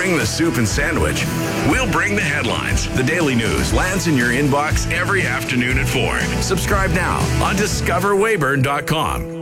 bring the soup and sandwich. We'll bring the headlines. The Daily News lands in your inbox every afternoon at 4. Subscribe now on discoverwayburn.com.